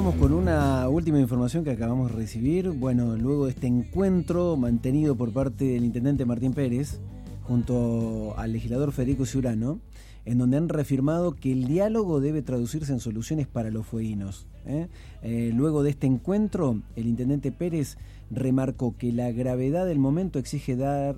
vamos con una última información que acabamos de recibir. Bueno, luego de este encuentro mantenido por parte del intendente Martín Pérez junto al legislador Federico Ciurano, en donde han reafirmado que el diálogo debe traducirse en soluciones para los fueguinos. Luego de este encuentro, el intendente Pérez remarcó que la gravedad del momento exige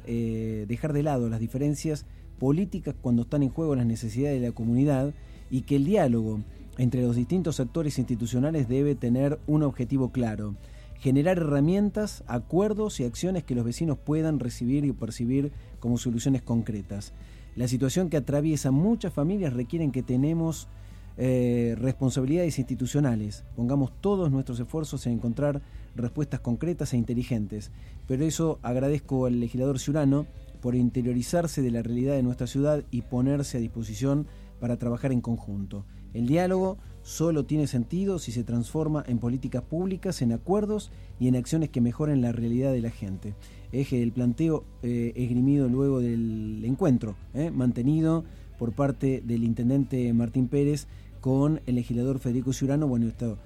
dejar de lado las diferencias políticas cuando están en juego las necesidades de la comunidad y que el diálogo entre los distintos actores institucionales debe tener un objetivo claro: generar herramientas, acuerdos y acciones que los vecinos puedan recibir y percibir como soluciones concretas. La situación que atraviesa muchas familias requiere que tenemos responsabilidades institucionales, pongamos todos nuestros esfuerzos en encontrar respuestas concretas e inteligentes. Pero eso agradezco al legislador Ciurano por interiorizarse de la realidad de nuestra ciudad y ponerse a disposición para trabajar en conjunto. El diálogo solo tiene sentido si se transforma en políticas públicas, en acuerdos y en acciones que mejoren la realidad de la gente. Eje del planteo esgrimido luego del encuentro mantenido por parte del intendente Martín Pérez con el legislador Federico Ciurano. Bueno, esta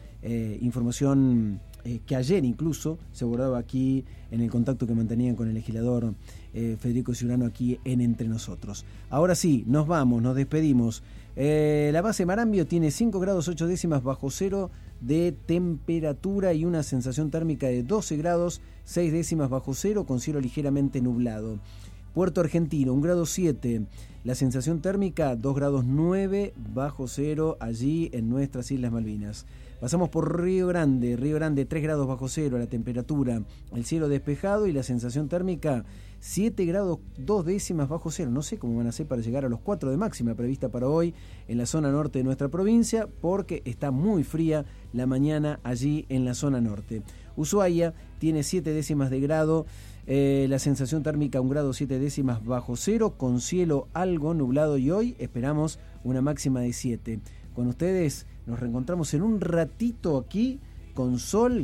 información que ayer incluso se abordaba aquí en el contacto que mantenían con el legislador Federico Ciurano aquí en Entre Nosotros. Ahora sí, nos vamos, nos despedimos. La base Marambio tiene 5 grados 8 décimas bajo cero de temperatura y una sensación térmica de 12 grados 6 décimas bajo cero con cielo ligeramente nublado. Puerto Argentino, 1 grado 7, la sensación térmica 2 grados 9 bajo cero allí en nuestras Islas Malvinas. Pasamos por Río Grande, 3 grados bajo cero la temperatura, el cielo despejado y la sensación térmica 7 grados 2 décimas bajo cero. No sé cómo van a hacer para llegar a los 4 de máxima prevista para hoy en la zona norte de nuestra provincia, porque está muy fría la mañana allí en la zona norte. Ushuaia tiene 7 décimas de grado, la sensación térmica 1 grado 7 décimas bajo cero, con cielo algo nublado, y hoy esperamos una máxima de 7. Con ustedes nos reencontramos en un ratito aquí con sol,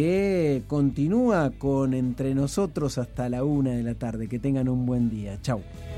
que continúa con Entre Nosotros hasta la 1 de la tarde. Que tengan un buen día. Chau.